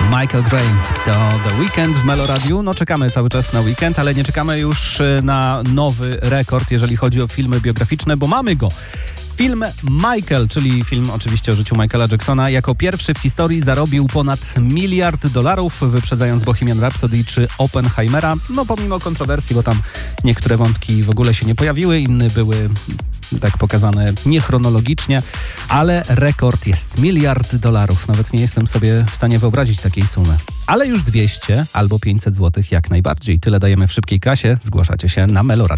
Michael Gray to The Weeknd w Melo Radiu. No czekamy cały czas na weekend, ale nie czekamy już na nowy rekord, jeżeli chodzi o filmy biograficzne, bo mamy go. Film Michael, czyli film oczywiście o życiu Michaela Jacksona, jako pierwszy w historii zarobił ponad $1 miliard, wyprzedzając Bohemian Rhapsody czy Oppenheimera. No pomimo kontrowersji, bo tam niektóre wątki w ogóle się nie pojawiły, inne były tak pokazane niechronologicznie, ale rekord jest $1 miliard. Nawet nie jestem sobie w stanie wyobrazić takiej sumy. Ale już 200 albo 500 zł jak najbardziej. Tyle dajemy w szybkiej kasie. Zgłaszacie się na Melo Radio.